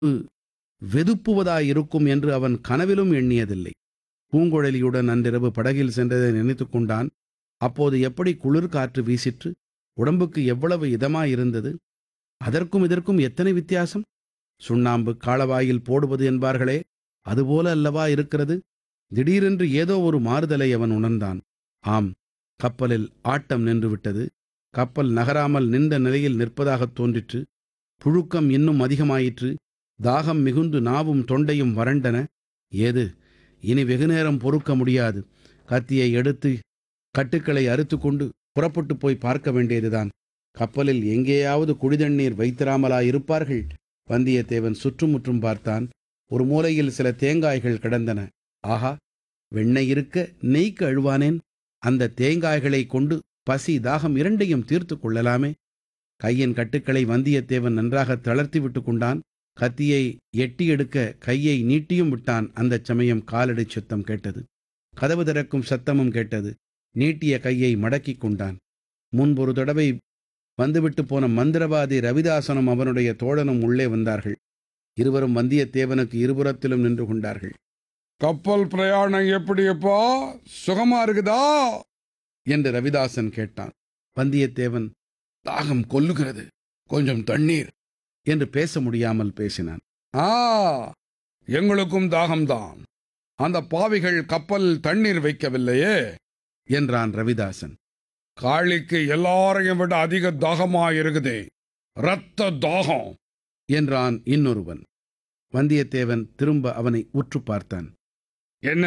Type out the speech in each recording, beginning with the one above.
வெதுப்புவதாயிருக்கும் என்று அவன் கனவிலும் எண்ணியதில்லை. பூங்குழலியுடன் அன்றிரவு படகில் சென்றதை நினைத்துக் கொண்டான். அப்போது எப்படி குளிர் காற்று வீசிற்று, உடம்புக்கு எவ்வளவு இதமாயிருந்தது. அதற்கும் இதற்கும் எத்தனை வித்தியாசம்! சுண்ணாம்பு காளவாயில் போடுவது என்பார்களே, அதுபோல அல்லவா இருக்கிறது. திடீரென்று ஏதோ ஒரு மாறுதலை அவன் உணர்ந்தான். ஆம், கப்பலில் ஆட்டம் நின்றுவிட்டது. கப்பல் நகராமல் நின்ற நிலையில் நிற்பதாகத் தோன்றிற்று. புழுக்கம் இன்னும் அதிகமாயிற்று. தாகம் மிகுந்து நாவும் தொண்டையும் வறண்டன. ஏது, இனி வெகுநேரம் பொறுக்க முடியாது. கத்தியை எடுத்து கட்டுக்களை அறுத்துக்கொண்டு புறப்பட்டு போய் பார்க்க வேண்டியதுதான். கப்பலில் எங்கேயாவது குடிதண்ணீர் வைத்திராமலாயிருப்பார்கள். வந்தியத்தேவன் சுற்றுமுற்றும் பார்த்தான். ஒரு மூலையில் சில தேங்காய்கள் கிடந்தன. ஆஹா, வெண்ணெய் இருக்க நெய்க்கு அழுவானேன். அந்த தேங்காய்களை கொண்டு பசி தாகம் இரண்டையும் தீர்த்து கொள்ளலாமே. கையின் கட்டுக்களை வந்தியத்தேவன் நன்றாக தளர்த்தி விட்டு கொண்டான். கத்தியை எட்டி எடுக்க கையை நீட்டியும் விட்டான். அந்தச் சமயம் காலடி சத்தம் கேட்டது. கதவு திறக்கும் சத்தமும் கேட்டது. நீட்டிய கையை மடக்கிக் கொண்டான். முன்பொரு தடவை வந்துவிட்டு போன மந்திரவாதி ரவிதாசனும் அவனுடைய தோழனும் உள்ளே வந்தார்கள். இருவரும் வந்தியத்தேவனுக்கு இருபுறத்திலும் நின்று கொண்டார்கள். கப்பல் பிரயாணம் எப்படியப்பா, சுகமா இருக்குதா என்று ரவிதாசன் கேட்டான். வந்தியத்தேவன், தாகம் கொல்லுகிறது, கொஞ்சம் தண்ணீர் என்று பேச முடியாமல் பேசினான். எங்களுக்கும் தாகம்தான். அந்த பாவிகள் கப்பல் தண்ணீர் வைக்கவில்லையே என்றான் ரவிதாசன். காளிக்கு எல்லாரையும் விட அதிக தாகமாயிருக்குதே, இரத்த தாகம் என்றான் இன்னொருவன். வந்தியத்தேவன் திரும்ப அவனை உற்று பார்த்தான். என்ன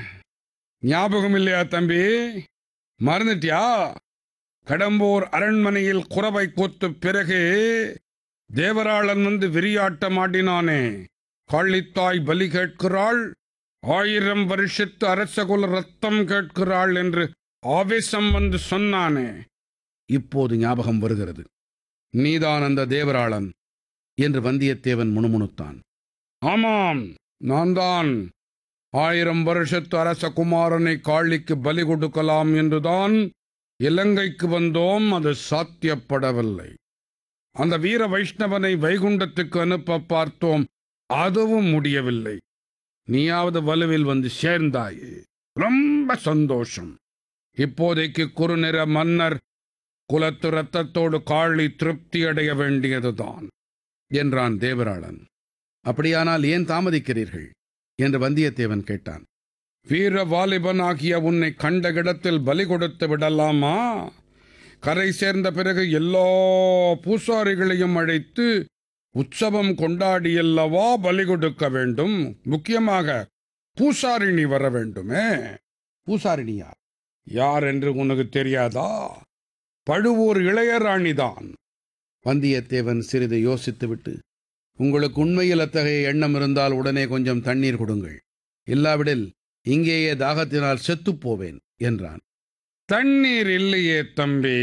ஞாபகம் இல்லையா தம்பி, மறந்துட்டியா? கடம்பூர் அரண்மனையில் குறவை கூத்து பிறகு தேவராளன் வந்து விரியாட்டம் ஆடினானே. காளித்தாய் பலி கேட்கிறாள், 1000 வருஷத்து அரசகுல ரத்தம் கேட்கிறாள் என்று ஆவேசம் வந்து சொன்னானே. இப்போது ஞாபகம் வருகிறது. நீதான் அந்த தேவராளன் என்று வந்தியத்தேவன் முணுமுணுத்தான். ஆமாம், நான் தான். 1000 வருஷத்து அரசகுமாரனை காளிக்கு பலி கொடுக்கலாம் என்றுதான் இலங்கைக்கு வந்தோம். அது சாத்தியப்படவில்லை. அந்த வீர வைஷ்ணவனை வைகுண்டத்துக்கு அனுப்ப பார்த்தோம், அதுவும் முடியவில்லை. நீயாவது வலுவில் வந்து சேர்ந்தாயே, ரொம்ப சந்தோஷம். இப்போதைக்கு குறுநிற மன்னர் குலத்து ரத்தத்தோடு காளி திருப்தி அடைய வேண்டியதுதான் என்றான் தேவராளன். அப்படியானால் ஏன் தாமதிக்கிறீர்கள் என்று வந்தியத்தேவன் கேட்டான். வீர வாலிபனாகிய உன்னை கண்ட இடத்தில் பலி கொடுத்து விடலாமா? கரை சேர்ந்த பிறகு எல்லா பூசாரிகளையும் அழைத்து உற்சவம் கொண்டாடியல்லவா பலி கொடுக்க வேண்டும். முக்கியமாக பூசாரிணி வர வேண்டுமே. பூசாரிணியா? யார் என்று உனக்கு தெரியாதா? பழுவூர் இளையராணிதான். வந்தியத்தேவன் சிறிது யோசித்துவிட்டு, உங்களுக்கு உண்மையில் அத்தகைய எண்ணம் இருந்தால் உடனே கொஞ்சம் தண்ணீர் கொடுங்கள். இல்லாவிடில் இங்கேயே தாகத்தினால் செத்துப்போவேன் என்றான். தண்ணீர் இல்லையே தம்பி.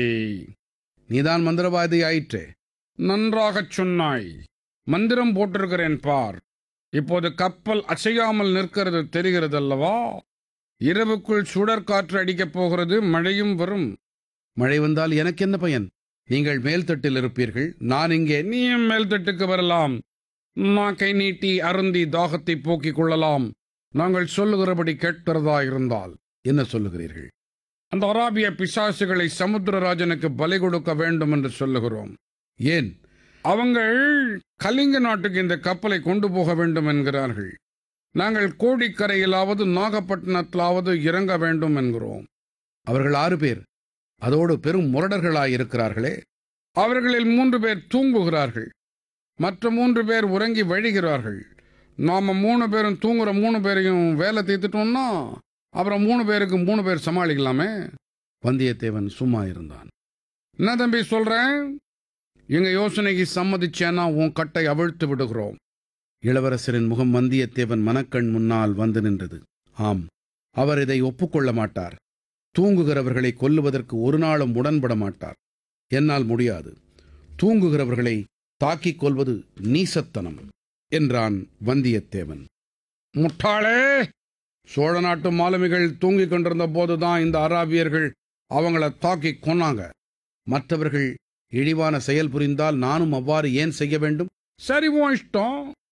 நீதான் மந்திரவாதி ஆயிற்றே. நன்றாகச் சொன்னாய். மந்திரம் போட்டிருக்கிறேன் பார். இப்போது கப்பல் அசையாமல் நிற்கிறது தெரிகிறதல்லவா? இரவுக்குள் சுடற்காற்று அடிக்கப் போகிறது, மழையும் வரும். மழை வந்தால் எனக்கு என்ன பயன்? நீங்கள் மேல்தட்டில் இருப்பீர்கள், நான் இங்கே. நீயும் மேல்தட்டுக்கு வரலாம். நாக்கை நீட்டி அருந்தி தாகத்தை போக்கிக் கொள்ளலாம். நாங்கள் சொல்லுகிறபடி கேட்கிறதா இருந்தால். என்ன சொல்லுகிறீர்கள்? அந்த அராபிய பிசாசுகளை சமுத்திரராஜனுக்கு பலி கொடுக்க வேண்டும் என்று சொல்லுகிறோம். ஏன்? அவங்கள் கலிங்க நாட்டுக்கு இந்த கப்பலை கொண்டு போக வேண்டும் என்கிறார்கள். நாங்கள் கோடிக்கரையிலாவது நாகப்பட்டினத்திலாவது இறங்க வேண்டும் என்கிறோம். அவர்கள் 6 பேர், அதோடு பெரும் முரடர்களாயிருக்கிறார்களே. அவர்களில் 3 பேர் தூங்குகிறார்கள், மற்ற 3 பேர் உறங்கி வழிகிறார்கள். நாம 3 பேரும் தூங்குற 3 பேரையும் வேலை தீர்த்துட்டோம்னா அப்புறம் 3 பேருக்கு 3 பேர் சமாளிக்கலாமே. வந்தியத்தேவன் சும்மா இருந்தான். என்ன தம்பி சொல்றேன்? எங்க யோசனைக்கு சம்மதிச்சேன்னா உன் கட்டை அவிழ்த்து விடுகிறோம். இளவரசரின் முகம் வந்தியத்தேவன் மனக்கண் முன்னால் வந்து நின்றது. ஆம், அவர் இதை ஒப்புக்கொள்ள மாட்டார். தூங்குகிறவர்களை கொல்லுவதற்கு ஒரு நாளும் உடன்பட மாட்டார். என்னால் முடியாது. தூங்குகிறவர்களை தாக்கிக் கொல்வது நீசத்தனம் என்றான் வந்தியத்தேவன். முட்டாளே! சோழ நாட்டு மாலுமிகள் தூங்கிக் கொண்டிருந்த போதுதான் இந்த அராபியர்கள் அவங்கள தாக்கி கொன்னாங்க. மற்றவர்கள் இழிவான செயல் புரிந்தால் நானும் அவ்வாறு ஏன் செய்ய வேண்டும்? சரி, உன் இஷ்டம்.